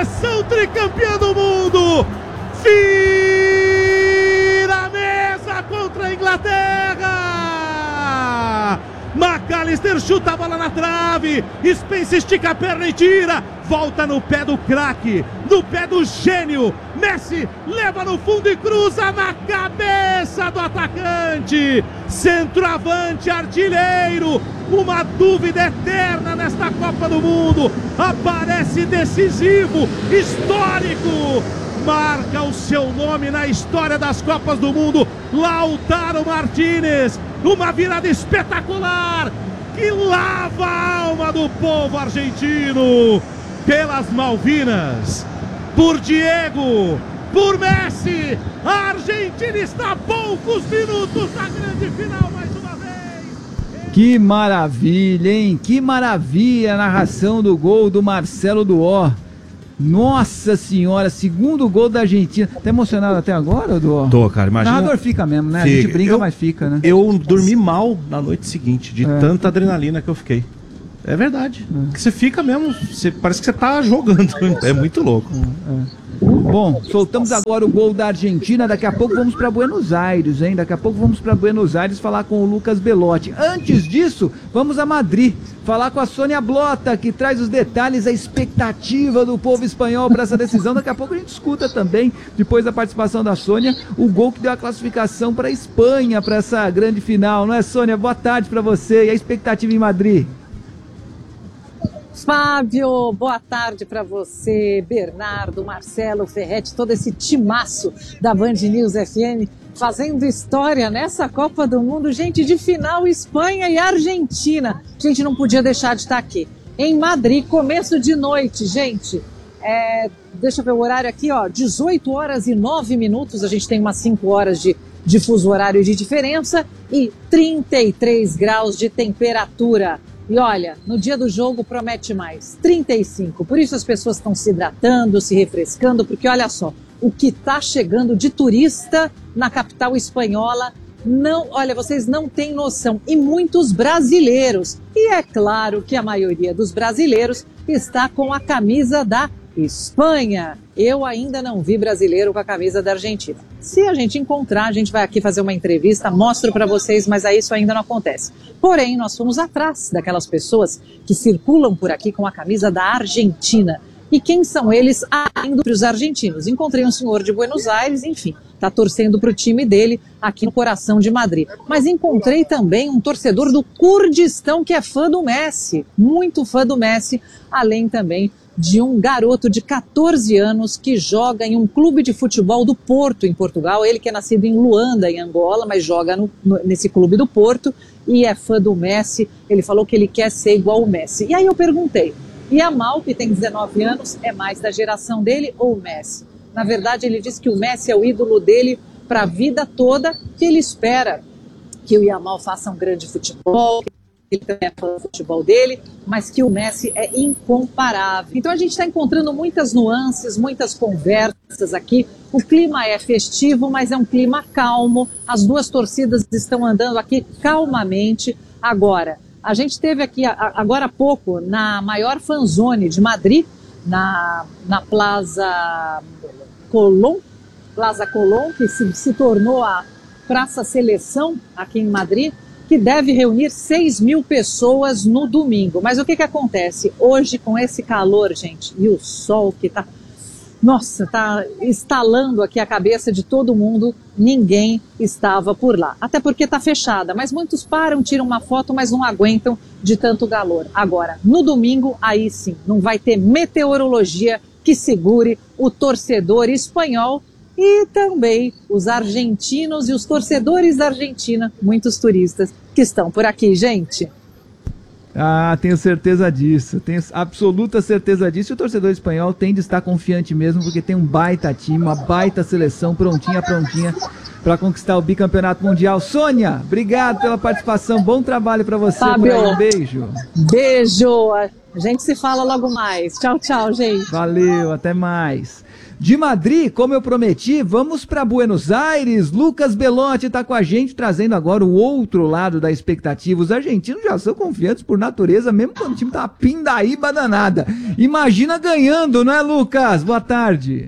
seleção tricampeã do mundo, vira a mesa contra a Inglaterra. McAllister chuta a bola na trave, Spence estica a perna e tira, volta no pé do craque, no pé do gênio, Messi leva no fundo e cruza na cabeça do atacante, centroavante, artilheiro, uma dúvida eterna nesta Copa do Mundo, aparece decisivo, histórico, marca o seu nome na história das Copas do Mundo, Lautaro Martínez, uma virada espetacular que lava a alma do povo argentino. Pelas Malvinas, por Diego, por Messi, a Argentina está a poucos minutos da grande final mais uma vez. Que maravilha, hein? Que maravilha a narração do gol do Marcelo Duó. Nossa senhora, segundo gol da Argentina. Tá emocionado até agora, Duó? Tô, cara, imagina. O narrador fica mesmo, né? Fica. A gente brinca, mas fica, né? Eu dormi mal na noite seguinte, de tanta adrenalina que eu fiquei. É verdade. Que você fica mesmo, parece que você tá jogando. É muito louco. Bom, soltamos agora o gol da Argentina. Daqui a pouco vamos para Buenos Aires, hein? Daqui a pouco vamos para Buenos Aires falar com o Lucas Belotti. Antes disso, vamos a Madrid falar com a Sônia Blota, que traz os detalhes, a expectativa do povo espanhol para essa decisão. Daqui a pouco a gente escuta também, depois da participação da Sônia, o gol que deu a classificação para a Espanha, para essa grande final. Não é, Sônia? Boa tarde para você. E a expectativa em Madrid? Fábio, boa tarde para você, Bernardo, Marcelo, Ferretti, todo esse timaço da Band News FM fazendo história nessa Copa do Mundo, gente, de final Espanha e Argentina. A gente não podia deixar de estar aqui em Madrid, começo de noite, gente. Deixa eu ver o horário aqui, ó, 18h09, a gente tem umas 5 horas de fuso horário de diferença e 33 graus de temperatura. E olha, no dia do jogo promete mais, 35. Por isso as pessoas estão se hidratando, se refrescando, porque olha só, o que está chegando de turista na capital espanhola, olha, vocês não têm noção. E muitos brasileiros. E é claro que a maioria dos brasileiros está com a camisa da Espanha. Eu ainda não vi brasileiro com a camisa da Argentina. Se a gente encontrar, a gente vai aqui fazer uma entrevista, mostro para vocês, mas aí isso ainda não acontece. Porém, nós fomos atrás daquelas pessoas que circulam por aqui com a camisa da Argentina. E quem são eles além dos argentinos? Encontrei um senhor de Buenos Aires, enfim, está torcendo para o time dele aqui no coração de Madrid. Mas encontrei também um torcedor do Kurdistão que é fã do Messi, muito fã do Messi, além também de um garoto de 14 anos que joga em um clube de futebol do Porto, em Portugal. Ele que é nascido em Luanda, em Angola, mas joga nesse clube do Porto e é fã do Messi. Ele falou que ele quer ser igual o Messi. E aí eu perguntei, e a Mal, que tem 19 anos, é mais da geração dele ou o Messi? Na verdade, ele disse que o Messi é o ídolo dele para a vida toda, que ele espera que o Yamal faça um grande futebol, ele também é fã do futebol dele, mas que o Messi é incomparável. Então a gente está encontrando muitas nuances, muitas conversas aqui. O clima é festivo, mas é um clima calmo. As duas torcidas estão andando aqui calmamente. Agora, a gente esteve aqui agora há pouco na maior fanzone de Madrid, na Plaza Colón, que se tornou a Praça Seleção aqui em Madrid, que deve reunir 6.000 pessoas no domingo. Mas o que acontece? Hoje, com esse calor, gente, e o sol que tá estalando aqui a cabeça de todo mundo, ninguém estava por lá. Até porque tá fechada, mas muitos param, tiram uma foto, mas não aguentam de tanto calor. Agora, no domingo, aí sim, não vai ter meteorologia que segure o torcedor espanhol e também os argentinos e os torcedores da Argentina, muitos turistas que estão por aqui, gente. Ah, tenho certeza disso, tenho absoluta certeza disso. E o torcedor espanhol tem de estar confiante mesmo, porque tem um baita time, uma baita seleção prontinha para conquistar o bicampeonato mundial. Sônia, obrigado pela participação, bom trabalho para você. Fábio, por aí. Um beijo. Beijo, a gente se fala logo mais. Tchau, tchau, gente. Valeu, até mais. De Madrid, como eu prometi, vamos para Buenos Aires. Lucas Belotti está com a gente, trazendo agora o outro lado da expectativa. Os argentinos já são confiantes por natureza, mesmo quando o time tá pindaíba danada. Imagina ganhando, não é, Lucas? Boa tarde.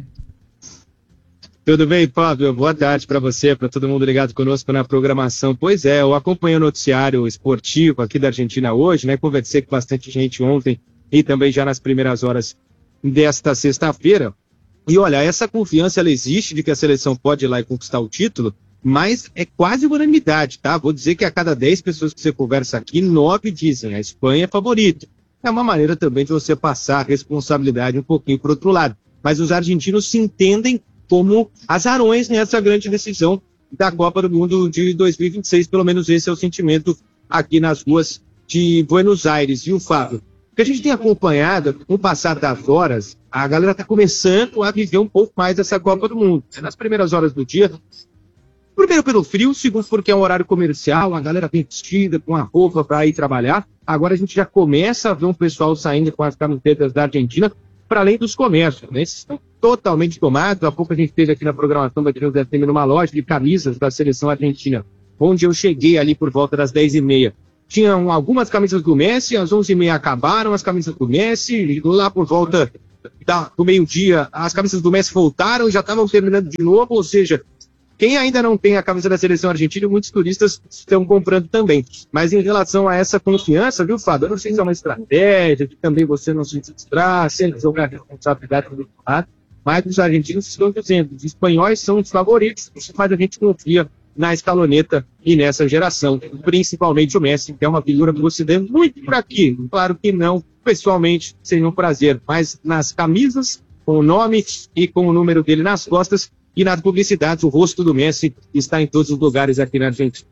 Tudo bem, Fábio? Boa tarde para você, para todo mundo ligado conosco na programação. Pois é, eu acompanhei o noticiário esportivo aqui da Argentina hoje, né? Conversei com bastante gente ontem e também já nas primeiras horas desta sexta-feira. E olha, essa confiança ela existe de que a seleção pode ir lá e conquistar o título, mas é quase unanimidade, tá? Vou dizer que a cada 10 pessoas que você conversa aqui, 9 dizem a Espanha é favorita. É uma maneira também de você passar a responsabilidade um pouquinho para o outro lado. Mas os argentinos se entendem como azarões nessa grande decisão da Copa do Mundo de 2026. Pelo menos esse é o sentimento aqui nas ruas de Buenos Aires, viu, Fábio? O que a gente tem acompanhado, com o passar das horas, a galera está começando a viver um pouco mais essa Copa do Mundo. Nas primeiras horas do dia, primeiro pelo frio, segundo porque é um horário comercial, a galera vem vestida com a roupa para ir trabalhar. Agora a gente já começa a ver um pessoal saindo com as camisetas da Argentina, para além dos comércios, né? Esses estão totalmente tomados. Há pouco a gente esteve aqui na programação da Band News FM numa loja de camisas da seleção argentina, onde eu cheguei ali por volta das 10h30. Tinham algumas camisas do Messi, às 11h30 acabaram as camisas do Messi, e lá por volta do meio-dia as camisas do Messi voltaram, já estavam terminando de novo, ou seja, quem ainda não tem a camisa da seleção argentina, muitos turistas estão comprando também. Mas em relação a essa confiança, viu, Fábio, eu não sei se é uma estratégia, que também você não se distrai, se eles vão a responsabilidade do lado, mas os argentinos estão dizendo, os espanhóis são os favoritos, mas a gente confia na escaloneta e nessa geração, principalmente o Messi, que é uma figura que você deve muito por aqui. Claro que não, pessoalmente, seria um prazer, mas nas camisas, com o nome e com o número dele nas costas, e nas publicidades, o rosto do Messi está em todos os lugares aqui na Argentina.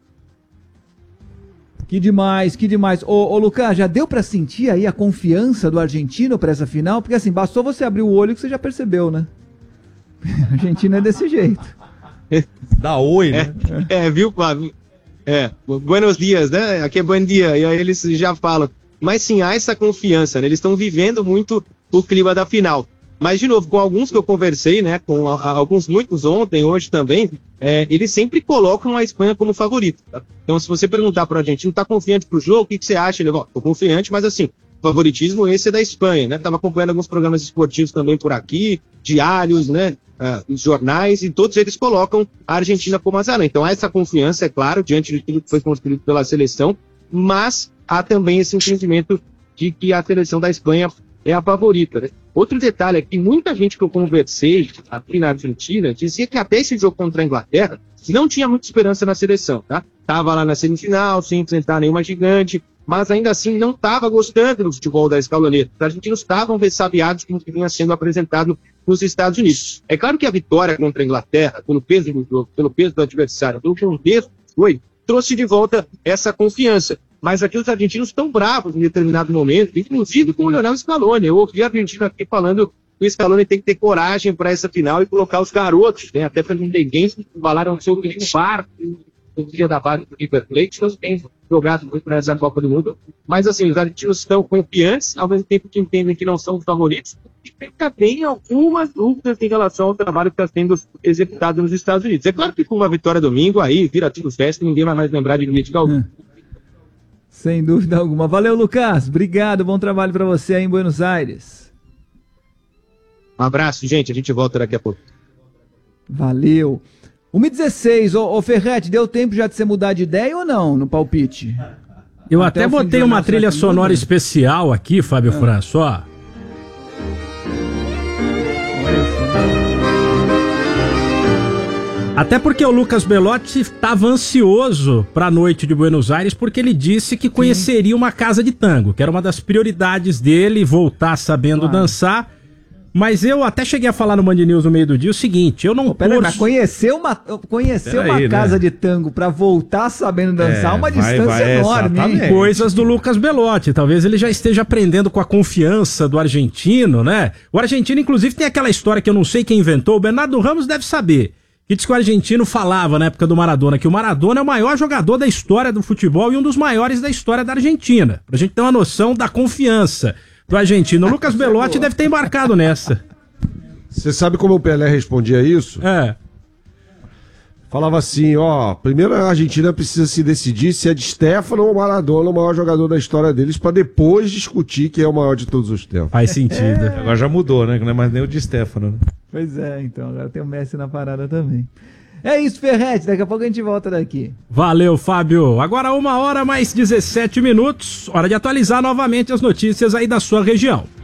Que demais, que demais. Ô Lucas, já deu pra sentir aí a confiança do argentino pra essa final? Porque assim, bastou você abrir o olho que você já percebeu, né? A Argentina é desse jeito. Dá oi, né? Viu, Flávio? Buenos dias, né? Aqui é bom dia, e aí eles já falam. Mas sim, há essa confiança, né? Eles estão vivendo muito o clima da final. Mas, de novo, com alguns que eu conversei, né? Com muitos ontem, hoje também, eles sempre colocam a Espanha como favorito, tá? Então, se você perguntar para o argentino, tá confiante pro jogo? O que você acha? Ele, tô confiante, mas assim, favoritismo esse é da Espanha, né? Tava acompanhando alguns programas esportivos também por aqui, diários, né? Os jornais, e todos eles colocam a Argentina como azarão. Então há essa confiança, é claro, diante de tudo que foi construído pela seleção, mas há também esse entendimento de que a seleção da Espanha é a favorita, né? Outro detalhe é que muita gente que eu conversei aqui na Argentina dizia que até esse jogo contra a Inglaterra não tinha muita esperança na seleção, tá? Tava lá na semifinal, sem enfrentar nenhuma gigante, mas ainda assim não estava gostando do futebol da escaloneta. Os argentinos estavam ressabiados com o que vinha sendo apresentado nos Estados Unidos. É claro que a vitória contra a Inglaterra, pelo peso do jogo, pelo peso do adversário, pelo contexto trouxe de volta essa confiança. Mas aqui os argentinos estão bravos em determinado momento, inclusive com o Lionel Scaloni. Eu ouvi a Argentina aqui falando que o Scaloni tem que ter coragem para essa final e colocar os garotos, né? Até para ninguém falaram sobre o VAR no dia da base do River Plate, que tem jogado muito nessa Copa do Mundo. Mas assim, os argentinos estão confiantes, ao mesmo tempo que entendem que não são os favoritos. E ainda tem algumas dúvidas em relação ao trabalho que está sendo executado nos Estados Unidos. É claro que com uma vitória domingo, aí vira tudo festa, ninguém vai mais lembrar de Luiz Galvão. Sem dúvida alguma. Valeu, Lucas. Obrigado, bom trabalho para você aí em Buenos Aires. Um abraço, gente. A gente volta daqui a pouco. Valeu. 1h16, ô Ferretti, deu tempo já de você mudar de ideia ou não no palpite? Eu até botei uma trilha sonora especial aqui, Fábio Franço, ó. Até porque o Lucas Belotti estava ansioso para a noite de Buenos Aires, porque ele disse que conheceria uma casa de tango, que era uma das prioridades dele, voltar sabendo dançar. Mas eu até cheguei a falar no Band News no meio do dia o seguinte, eu não torço... Mas conhecer uma casa de tango pra voltar sabendo dançar uma distância enorme, hein? Coisas do Lucas Belotti, talvez ele já esteja aprendendo com a confiança do argentino, né? O argentino, inclusive, tem aquela história que eu não sei quem inventou, o Bernardo Ramos deve saber, que diz que o argentino falava na época do Maradona, que o Maradona é o maior jogador da história do futebol e um dos maiores da história da Argentina, pra gente ter uma noção da confiança do argentino. O Lucas Belotti deve ter embarcado nessa. Você sabe como o Pelé respondia isso? Falava assim, primeiro a Argentina precisa se decidir se é de Stefano ou Maradona o maior jogador da história deles, pra depois discutir quem é o maior de todos os tempos. Faz sentido. Agora já mudou, né? Não é mais nem o de Stefano. Né? Pois é, então, agora tem o Messi na parada também. É isso, Ferretti, daqui a pouco a gente volta daqui. Valeu, Fábio. Agora 1h mais 17 minutos, hora de atualizar novamente as notícias aí da sua região.